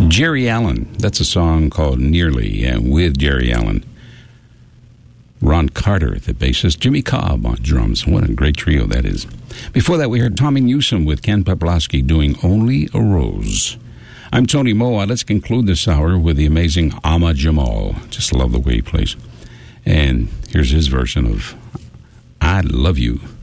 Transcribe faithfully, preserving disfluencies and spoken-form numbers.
Jerry Allen. That's a song called Nearly, and with Jerry Allen. Ron Carter, the bassist. Jimmy Cobb on drums. What a great trio that is. Before that, we heard Tommy Newsom with Ken Peplowski doing Only a Rose. I'm Tony Moa. Let's conclude this hour with the amazing Ahmad Jamal. Just love the way he plays. And here's his version of I Love You.